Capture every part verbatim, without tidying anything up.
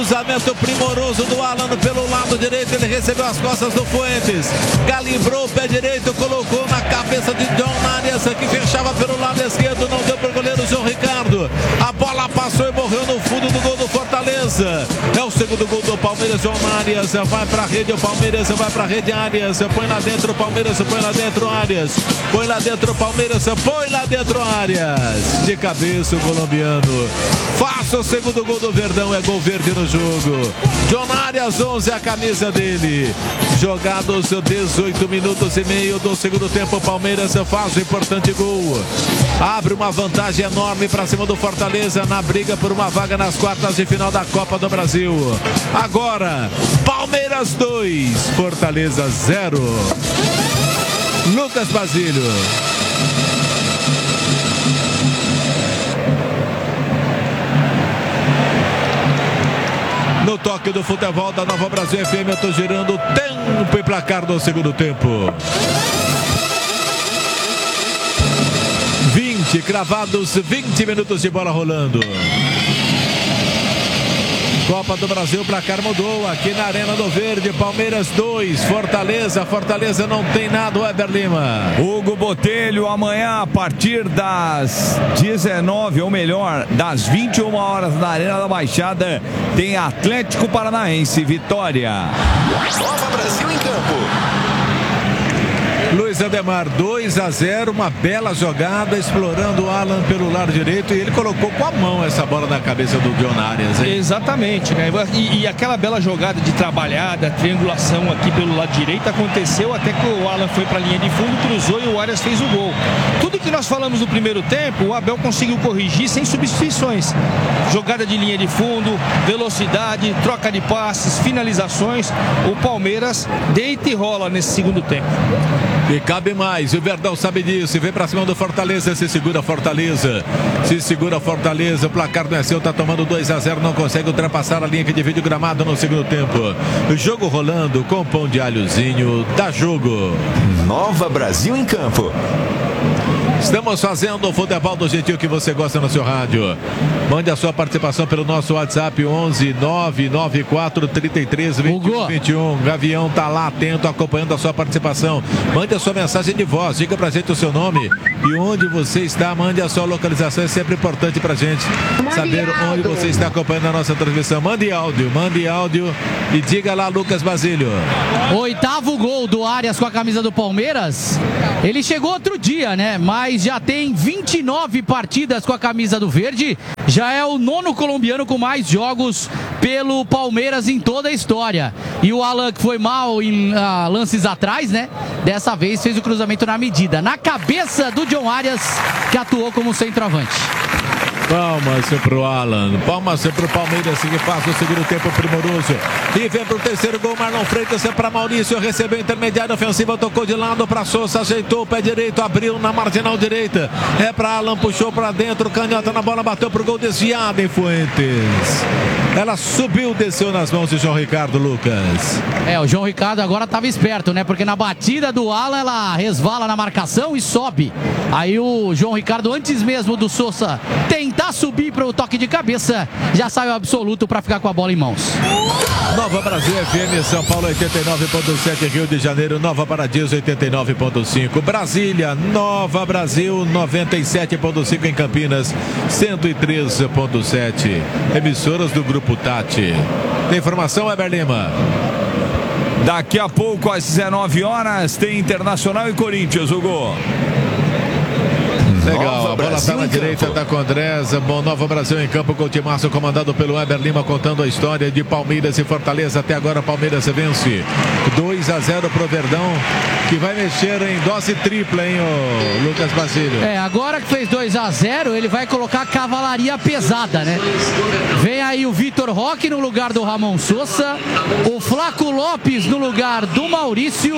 Cruzamento primoroso do Alan pelo lado direito. Ele recebeu as costas do Fuentes. Calibrou o pé direito, colocou na cabeça de John Arias, que fechava pelo lado esquerdo. Não deu para o goleiro João Ricardo. A bola passou e morreu no fundo do gol do Fortaleza. É o segundo gol do Palmeiras. João Arias vai para a rede. O Palmeiras vai para a rede. Arias põe lá dentro. O Palmeiras põe lá dentro. Arias põe lá dentro. O Palmeiras põe lá dentro. Arias de cabeça o colombiano. Faça o segundo gol do Verdão. É gol verde no jogo. John Arias, onze, a camisa dele. Jogados dezoito minutos e meio do segundo tempo. O Palmeiras faz o importante gol. Abre uma vantagem enorme para cima do Fortaleza na briga por uma vaga nas quartas de final da Copa do Brasil. Agora, Palmeiras dois, Fortaleza zero. Lucas Basílio. No toque do futebol da Nova Brasil F M, eu tô girando o tempo e placar do segundo tempo. vinte, cravados, vinte minutos de bola rolando. Copa do Brasil, placar mudou aqui na Arena do Verde. Palmeiras dois, Fortaleza. Fortaleza não tem nada, o Weber Lima. Hugo Botelho, amanhã a partir das dezenove, ou melhor, das vinte e uma horas na Arena da Baixada, tem Atlético Paranaense, Vitória. Nova Brasil em campo. Luiz Ademar, dois a zero, uma bela jogada, explorando o Alan pelo lado direito, e ele colocou com a mão essa bola na cabeça do John Arias, hein? Exatamente, né? E, e aquela bela jogada de trabalhada, triangulação aqui pelo lado direito, aconteceu até que o Alan foi para a linha de fundo, cruzou e o Arias fez o gol. Tudo que nós falamos no primeiro tempo, o Abel conseguiu corrigir sem substituições. Jogada de linha de fundo, velocidade, troca de passes, finalizações. O Palmeiras deita e rola nesse segundo tempo. E cabe mais, o Verdão sabe disso, e vem pra cima do Fortaleza, se segura Fortaleza, se segura Fortaleza, o placar não é seu, tá tomando dois a zero, não consegue ultrapassar a linha que divide o gramado no segundo tempo. O jogo rolando com pão de alhozinho, dá jogo. Nova Brasil em campo. Estamos fazendo o futebol do jeitinho que você gosta no seu rádio. Mande a sua participação pelo nosso WhatsApp onze nove nove quatro três três vinte e um vinte e um. Gavião tá lá atento, acompanhando a sua participação. Mande a sua mensagem de voz, diga pra gente o seu nome e onde você está. Mande a sua localização, é sempre importante pra gente saber onde você está acompanhando a nossa transmissão. Mande áudio, mande áudio e diga lá, Lucas Basílio. Oitavo gol do Arias com a camisa do Palmeiras. Ele chegou outro dia, né? Mas já tem vinte e nove partidas com a camisa do Verde. Já é o nono colombiano com mais jogos pelo Palmeiras em toda a história. E o Alan, que foi mal em uh, lances atrás, né? Dessa vez fez o cruzamento na medida. Na cabeça do John Arias, que atuou como centroavante. Palmas pro Alan, palmas pro Palmeiras, que faz o segundo tempo primoroso. E vem pro terceiro gol, Marlon Freitas é para Maurício, recebeu intermediária ofensiva, tocou de lado para Souza, ajeitou o pé direito, abriu na marginal direita. É para Alan, puxou para dentro, canhota na bola, bateu pro gol, desviado em Fuentes. Ela subiu, desceu nas mãos de João Ricardo, Lucas. É, o João Ricardo agora estava esperto, né? Porque na batida do Alan, ela resvala na marcação e sobe. Aí o João Ricardo, antes mesmo do Souza tentar subir para o toque de cabeça, já saiu absoluto para ficar com a bola em mãos. Nova Brasil F M, São Paulo oitenta e nove ponto sete, Rio de Janeiro, Nova Paradiso oitenta e nove ponto cinco, Brasília, Nova Brasil noventa e sete ponto cinco em Campinas, cento e três ponto sete. Emissoras do Grupo Tati. Tem informação, Weber Lima? Daqui a pouco, às dezenove horas, tem Internacional e Corinthians, Hugo. Legal, a bola tá na direita, tá com Andresa. Bom, Nova Brasil em campo com o timaço comandado pelo Weber Lima, contando a história de Palmeiras e Fortaleza. Até agora Palmeiras vence dois a zero pro Verdão, que vai mexer em dose tripla, hein, o Lucas Basílio. É, agora que fez dois a zero, ele vai colocar cavalaria pesada, né? Vem aí o Vitor Roque no lugar do Ramon Souza, o Flaco Lopes no lugar do Maurício.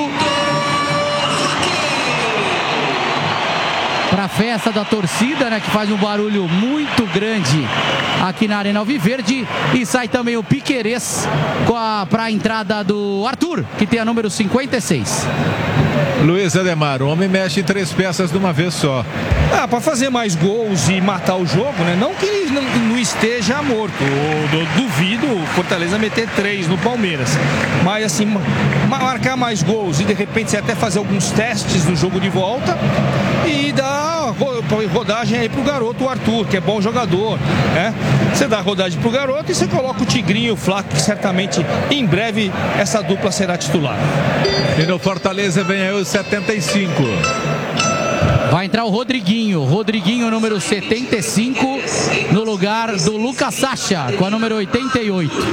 Para a festa da torcida, né, que faz um barulho muito grande aqui na Arena Alviverde. E sai também o Piquerez para a entrada do Arthur, que tem a número cinquenta e seis. Luiz Ademar, o homem mexe em três peças de uma vez só. Ah, para fazer mais gols e matar o jogo, né? Não que ele não, não esteja morto. Eu, eu duvido o Fortaleza meter três no Palmeiras. Mas assim, marcar mais gols e de repente você até fazer alguns testes no jogo de volta e dar rodagem aí pro garoto, o Arthur, que é bom jogador, né? Você dá rodagem pro garoto e você coloca o Tigrinho e o Flaco, que certamente em breve essa dupla será titular. E no Fortaleza vem aí os setenta e cinco. Vai entrar o Rodriguinho, Rodriguinho número setenta e cinco, no lugar do Lucas Sacha, com a número oitenta e oito.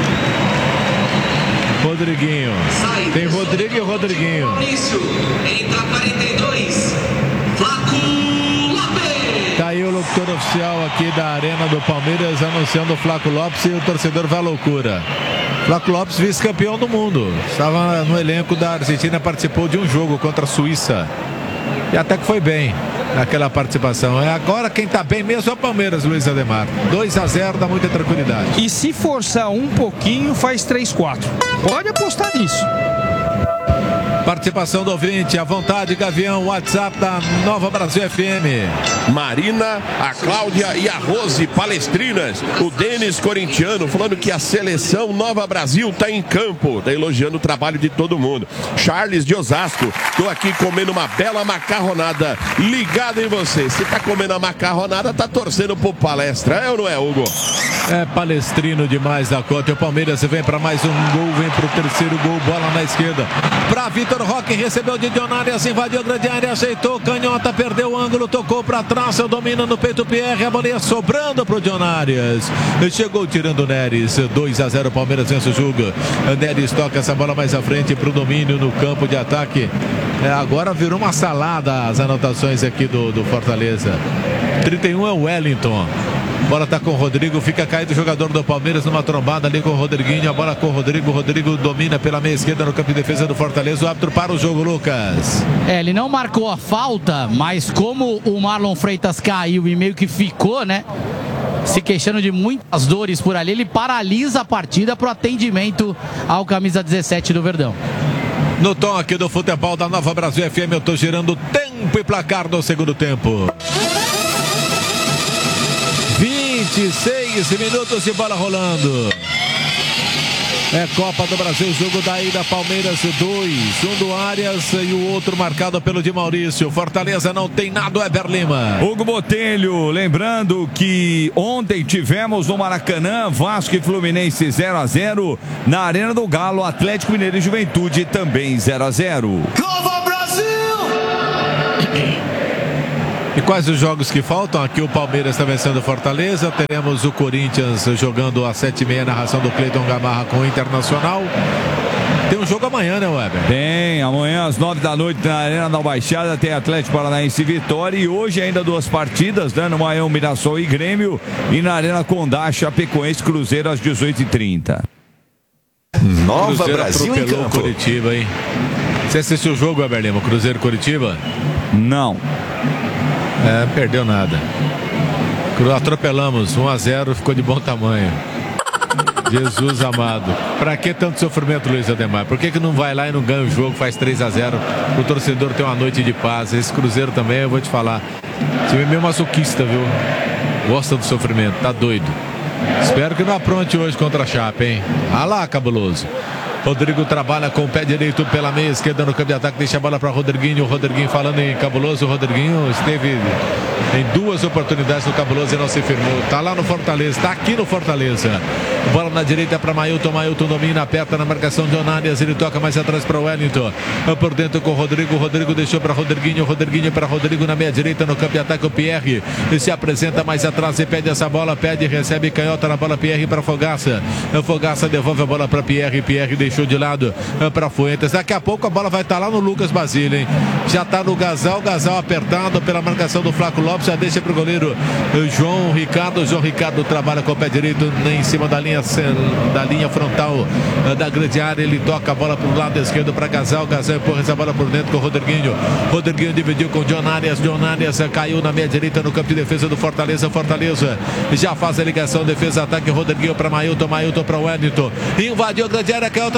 Rodriguinho, tem Rodrigo e Rodriguinho. Entra quarenta e dois, Flaco Lopes. Tá aí o locutor oficial aqui da Arena do Palmeiras anunciando o Flaco Lopes e o torcedor vai à loucura. Flaco Lopes, vice-campeão do mundo, estava no elenco da Argentina, participou de um jogo contra a Suíça. E até que foi bem naquela participação. É agora quem tá bem mesmo é o Palmeiras, Luiz Ademar. dois a zero dá muita tranquilidade. E se forçar um pouquinho, faz três a quatro. Pode apostar nisso. Participação do ouvinte, à vontade, Gavião, WhatsApp da Nova Brasil F M. Marina, a Cláudia e a Rose Palestrinas. O Denis Corintiano falando que a seleção Nova Brasil está em campo. Está elogiando o trabalho de todo mundo. Charles de Osasco, estou aqui comendo uma bela macarronada. Ligado em você. Se está comendo a macarronada, está torcendo pro Palestra. É ou não é, Hugo? É palestrino demais da conta. E o Palmeiras vem para mais um gol, vem para o terceiro gol, bola na esquerda. Para Vitor Roque, recebeu de Dionárias, invadiu a grande área, ajeitou, canhota, perdeu o ângulo, tocou para trás, domina no peito Pierre, a bola ia sobrando para o Dionárias. Chegou tirando o Neres, dois a zero, Palmeiras vence o jogo. Neres toca essa bola mais à frente para o domínio no campo de ataque. É, agora virou uma salada as anotações aqui do, do Fortaleza. trinta e um é o Wellington. Bola tá com o Rodrigo, fica caído o jogador do Palmeiras numa trombada ali com o Rodriguinho. A bola com o Rodrigo, o Rodrigo domina pela meia esquerda no campo de defesa do Fortaleza. O árbitro para o jogo, Lucas. É, ele não marcou a falta, mas como o Marlon Freitas caiu e meio que ficou, né, se queixando de muitas dores por ali, ele paralisa a partida para o atendimento ao camisa dezessete do Verdão. No tom aqui do futebol da Nova Brasil F M, eu tô girando tempo e placar do segundo tempo. vinte e seis minutos de bola rolando. É Copa do Brasil, jogo da ida, Palmeiras dois, um do Arias e o outro marcado pelo Di Maurício. Fortaleza não tem nada, o Eber Lima. Hugo Botelho, lembrando que ontem tivemos no Maracanã Vasco e Fluminense zero a zero, na Arena do Galo Atlético Mineiro e Juventude também zero a zero. Nova Brasil! E quais os jogos que faltam? Aqui o Palmeiras está vencendo o Fortaleza. Teremos o Corinthians jogando às sete e meia, narração do Cleiton Gamarra com o Internacional. Tem um jogo amanhã, né, Weber? Tem, amanhã às nove da noite na Arena da Baixada tem Atlético Paranaense e Vitória. E hoje ainda duas partidas, né, no Maião, Mirassol e Grêmio. E na Arena Condá, Chapecoense, Cruzeiro às dezoito e trinta. Nova Cruzeiro Brasil em atropelou campo. Curitiba, hein? Você assistiu o jogo, Weber Lima? Cruzeiro Curitiba? Não. É, perdeu nada. Atropelamos, um a zero, ficou de bom tamanho. Jesus amado. Pra que tanto sofrimento, Luiz Ademar? Por que que não vai lá e não ganha o jogo, faz três a zero? O torcedor tem uma noite de paz. Esse Cruzeiro também, eu vou te falar. Time meio masoquista, viu? Gosta do sofrimento, tá doido. Espero que não apronte hoje contra a Chape, hein? Ah lá, cabuloso. Rodrigo trabalha com o pé direito pela meia esquerda no campo de ataque, deixa a bola para Rodriguinho. O Rodriguinho falando em cabuloso, o Rodriguinho esteve em duas oportunidades no cabuloso e não se firmou. Tá lá no Fortaleza, tá aqui no Fortaleza. Bola na direita para Mailton, Mailton domina, aperta na marcação de Onárias, ele toca mais atrás para o Wellington. Por dentro com o Rodrigo, o Rodrigo deixou para Rodriguinho, Rodriguinho para Rodrigo na meia direita no campo de ataque, o Pierre se apresenta mais atrás e pede essa bola, pede, recebe canhota na bola, Pierre para Fogaça. Fogaça devolve a bola para Pierre, Pierre deixa deixou de lado para Fuentes. Daqui a pouco a bola vai estar lá no Lucas Basílio, hein? Já está no Gasal, Gasal apertado pela marcação do Flaco Lopes, já deixa para o goleiro João Ricardo. João Ricardo trabalha com o pé direito em cima da linha, da linha frontal da grande área. Ele toca a bola para o lado esquerdo para Gasal. Gasal empurra essa bola por dentro com o Rodriguinho. Rodriguinho dividiu com o Dionárias. Dionárias caiu na meia direita no campo de defesa do Fortaleza. Fortaleza já faz a ligação, defesa, ataque. Rodriguinho para Mailton, Mailton para Wellington. Invadiu a grande área, que é outra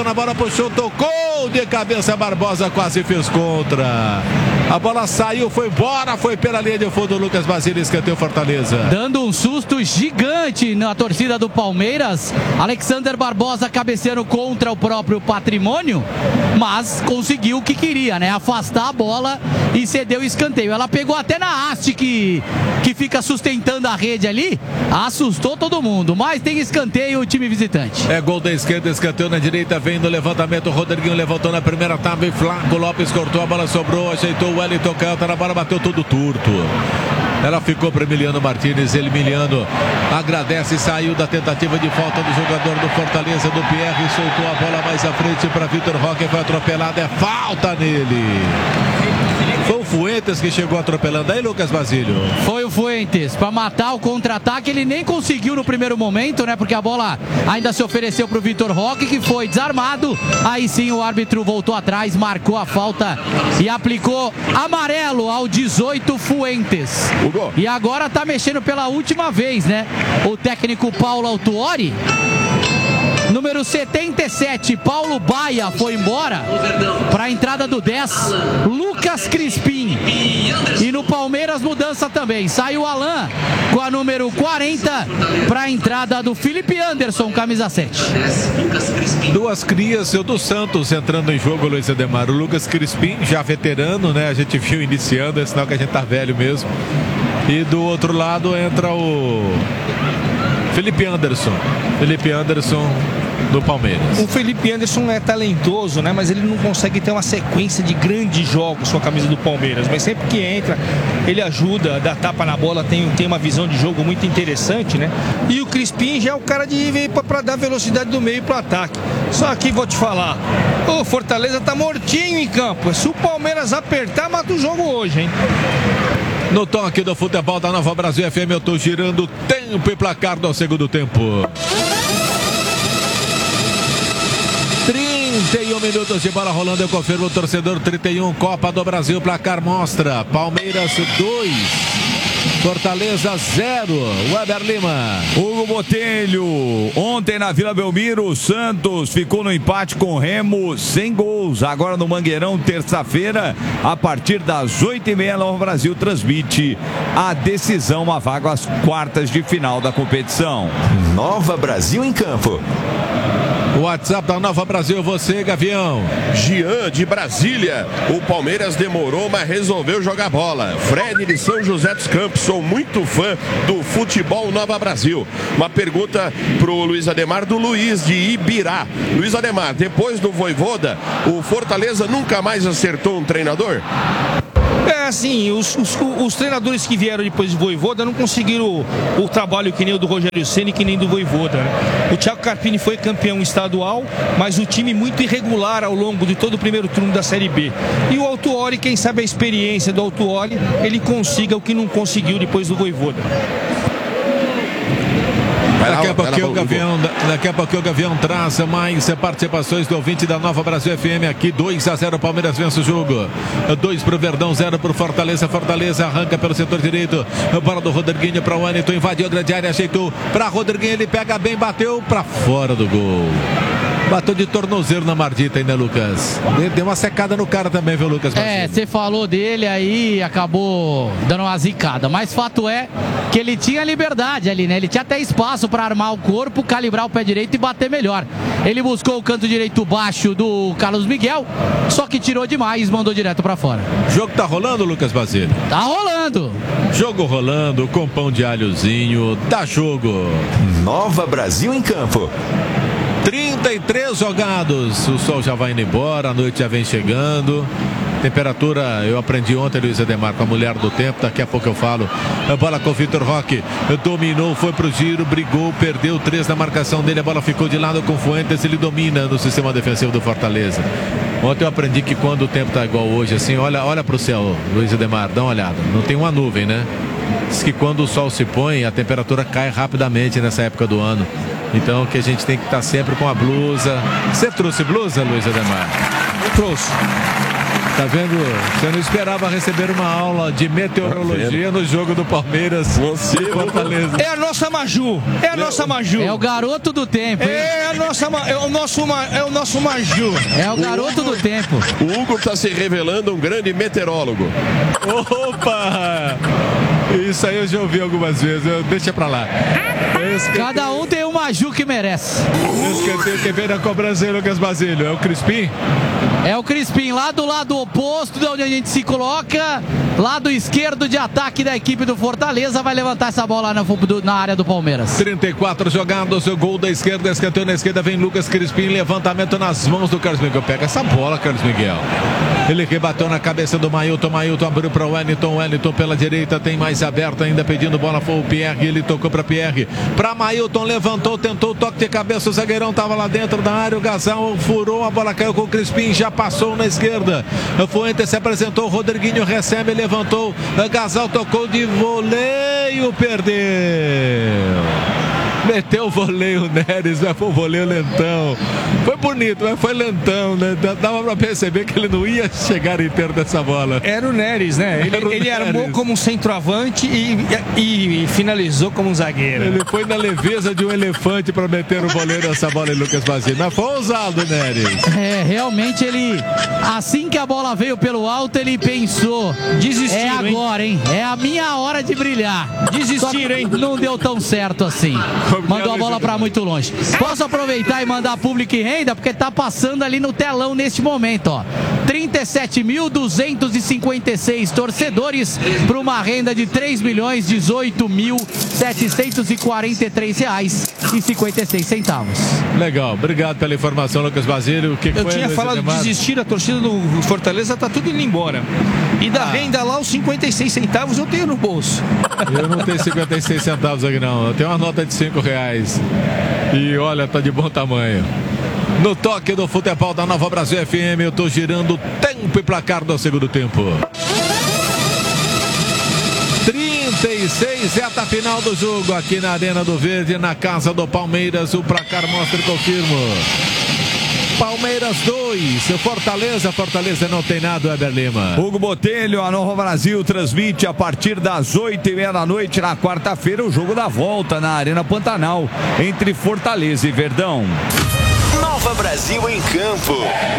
na bola, puxou, tocou de cabeça, Barbosa quase fez contra. A bola saiu, foi embora, foi pela linha de fundo. Lucas Basílio, escanteio Fortaleza. Dando um susto gigante na torcida do Palmeiras. Alexander Barbosa cabeceando contra o próprio Patrimônio, mas conseguiu o que queria, né? Afastar a bola e cedeu o escanteio. Ela pegou até na haste que, que fica sustentando a rede ali, assustou todo mundo, mas tem escanteio o time visitante. É gol da esquerda, escanteio na direita, vem no levantamento, o Rodriguinho levantou na primeira tábua e Flaco Lopes cortou, a bola sobrou, ajeitou o Wellington Canto na bola, bateu todo turto. Ela ficou para Emiliano Martínez, Emiliano agradece e saiu da tentativa de falta do jogador do Fortaleza, do Pierre, soltou a bola mais à frente para Vitor Roque, foi atropelado, é falta nele. Foi o Fuentes que chegou atropelando aí, Lucas Basílio? Foi o Fuentes, para matar o contra-ataque, ele nem conseguiu no primeiro momento, né? Porque a bola ainda se ofereceu para o Vitor Roque, que foi desarmado. Aí sim o árbitro voltou atrás, marcou a falta e aplicou amarelo ao dezoito Fuentes. E agora tá mexendo pela última vez, né? O técnico Paulo Autuori. Número setenta e sete, Paulo Baia foi embora para a entrada do dez, Lucas Crispim. E no Palmeiras mudança também, saiu o Alan com a número quarenta para a entrada do Felipe Anderson, camisa sete. Duas crias do Santos entrando em jogo, Luiz Ademar. O Lucas Crispim, já veterano, né? A gente viu iniciando, é sinal que a gente tá velho mesmo. E do outro lado entra o Felipe Anderson. Felipe Anderson do Palmeiras. O Felipe Anderson é talentoso, né? Mas ele não consegue ter uma sequência de grandes jogos com a camisa do Palmeiras. Mas sempre que entra, ele ajuda, dá tapa na bola, tem, tem uma visão de jogo muito interessante, né? E o Crispim já é o cara de veio para dar velocidade do meio para o ataque. Só que vou te falar, o Fortaleza tá mortinho em campo. Se o Palmeiras apertar, mata o jogo hoje, hein? No toque do futebol da Nova Brasil F M, eu tô girando tempo e placar do segundo tempo. trinta e um minutos de bola rolando, eu confirmo o torcedor. Trinta e um, Copa do Brasil, placar mostra Palmeiras dois, Fortaleza zero. Weber Lima. Hugo Botelho, ontem na Vila Belmiro, o Santos ficou no empate com o Remo sem gols. Agora no Mangueirão, terça-feira, a partir das oito e meia, Nova Brasil transmite a decisão, a vaga às quartas de final da competição. Nova Brasil em campo. WhatsApp da Nova Brasil, você, Gavião. Jean de Brasília. O Palmeiras demorou, mas resolveu jogar bola. Fred de São José dos Campos. Sou muito fã do futebol Nova Brasil. Uma pergunta pro Luiz Ademar, do Luiz de Ibirá. Luiz Ademar, depois do Vojvoda, o Fortaleza nunca mais acertou um treinador? É assim, os, os, os treinadores que vieram depois do Vojvoda não conseguiram o, o trabalho que nem o do Rogério Ceni, que nem do Vojvoda, né? O Thiago Carpini foi campeão estadual, mas o time muito irregular ao longo de todo o primeiro turno da Série B. E o Autuori, quem sabe a experiência do Autuori, ele consiga o que não conseguiu depois do Vojvoda. Daqui a pouquinho o Gavião, daqui a pouquinho o Gavião traz mais participações do ouvinte da Nova Brasil F M aqui. dois a zero, Palmeiras vence o jogo. dois pro Verdão, zero pro Fortaleza. Fortaleza arranca pelo setor direito. Bola do Rodriguinho para o Wellington, invadiu a grande área, ajeitou para Rodriguinho, ele pega bem, bateu para fora do gol. Bateu de tornozelo na Mardita ainda, Lucas. Deu uma secada no cara também, viu, Lucas? É, você falou dele aí, acabou dando uma zicada. Mas fato é que ele tinha liberdade ali, né? Ele tinha até espaço para armar o corpo, calibrar o pé direito e bater melhor. Ele buscou o canto direito baixo do Carlos Miguel, só que tirou demais, mandou direto para fora. O jogo tá rolando, Lucas Basílio? Tá rolando. Jogo rolando, com pão de alhozinho, dá jogo. Nova Brasil em campo. trinta e três jogados, o sol já vai indo embora, a noite já vem chegando. Temperatura, eu aprendi ontem, Luiz Ademar, com a mulher do tempo, daqui a pouco eu falo. A bola com o Vitor Roque, dominou, foi pro giro, brigou, perdeu três na marcação dele, a bola ficou de lado com o Fuentes, ele domina no sistema defensivo do Fortaleza. Ontem eu aprendi que quando o tempo tá igual hoje, assim, olha, olha pro céu, Luiz Ademar, dá uma olhada, não tem uma nuvem, né? Diz que quando o sol se põe, a temperatura cai rapidamente nessa época do ano. Então que a gente tem que estar sempre com a blusa. Você trouxe blusa, Luiz Ademar? Eu trouxe. Tá vendo? Você não esperava receber uma aula de meteorologia no jogo do Palmeiras. Você, Fortaleza. É a nossa Maju. É a nossa Maju. É o garoto do tempo, hein? É a nossa, é o nosso, é o nosso Maju. É o garoto do tempo. O Hugo está se revelando um grande meteorólogo. Opa! Isso aí eu já ouvi algumas vezes. Eu, deixa pra lá. Cada um tem uma Maju que merece. Escanteio que vem na cobrança aí, Lucas Basílio. É o Crispim? É o Crispim, lá do lado oposto de onde a gente se coloca, lado esquerdo de ataque da equipe do Fortaleza, vai levantar essa bola na, na área do Palmeiras. trinta e quatro jogados, o gol da esquerda, escanteio na esquerda, vem Lucas Crispim, levantamento nas mãos do Carlos Miguel. Pega essa bola, Carlos Miguel. Ele rebateu na cabeça do Mailton, Mailton abriu para o Wellington, Wellington pela direita, tem mais aberto ainda, pedindo bola, foi o Pierre, ele tocou para Pierre, para Mailton, levantou, tentou o toque de cabeça, o zagueirão estava lá dentro da área, o Gazão furou, a bola caiu com o Crispim, já passou na esquerda, o Fuentes se apresentou, o Rodriguinho recebe, levantou, o Gazão tocou de voleio, perdeu. Meteu o voleio Neres, mas foi um voleio lentão. Foi bonito, mas foi lentão, né? Dava pra perceber que ele não ia chegar inteiro dessa bola. Era o Neres, né? Ele, Era o ele Neres. armou como um centroavante e, e, e finalizou como um zagueiro. Ele foi na leveza de um elefante pra meter o voleio nessa bola em Lucas Basílio. Mas foi ousado, Neres. É, realmente ele, assim que a bola veio pelo alto, ele pensou, Desistir, é agora, hein? É a minha hora de brilhar. Desistir, hein? Não deu tão certo assim. Mandou a bola pra muito longe. Posso aproveitar e mandar público e renda, porque tá passando ali no telão neste momento, ó. trinta e sete mil duzentos e cinquenta e seis torcedores para uma renda de três milhões dezoito mil setecentos e quarenta e três reais e cinquenta e seis centavos. Legal, obrigado pela informação, Lucas Basílio. O que Eu foi, tinha Luiz falado de Ademar? desistir, a torcida do Fortaleza tá tudo indo embora. E da Ah. renda lá, os cinquenta e seis centavos eu tenho no bolso. Eu não tenho cinquenta e seis centavos aqui, não. Eu tenho uma nota de cinco reais. E olha, tá de bom tamanho. No toque do futebol da Nova Brasil F M, eu tô girando tempo e placar do segundo tempo. trinta e seis, reta final do jogo aqui na Arena do Verde, na casa do Palmeiras. O placar mostra e confirma. Palmeiras dois, Fortaleza, Fortaleza não tem nada, Weber Lima. Hugo Botelho, a Nova Brasil transmite a partir das oito e meia da noite na quarta-feira o jogo da volta na Arena Pantanal entre Fortaleza e Verdão. Nova Brasil em campo.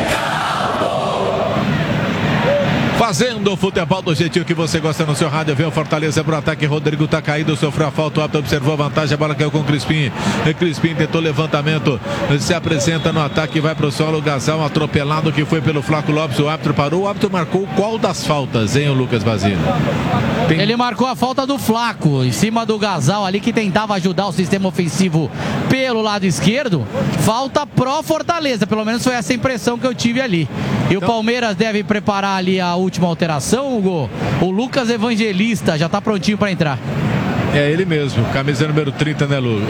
Fazendo o futebol do jeitinho que você gosta no seu rádio. Vem o Fortaleza pro ataque. Rodrigo tá caído, sofreu a falta. O árbitro observou a vantagem. A bola caiu com o Crispim. O Crispim tentou levantamento. Se apresenta no ataque. Vai pro solo. O Gazão atropelado que foi pelo Flaco Lopes. O árbitro parou. O árbitro marcou qual das faltas, hein, o Lucas Basílio? Tem... Ele marcou a falta do Flaco em cima do Gazal ali, que tentava ajudar o sistema ofensivo pelo lado esquerdo. Falta pró Fortaleza. Pelo menos foi essa impressão que eu tive ali. E o Palmeiras deve preparar ali a última alteração, Hugo. O Lucas Evangelista já tá prontinho para entrar. É ele mesmo, camisa número trinta, né, Lu?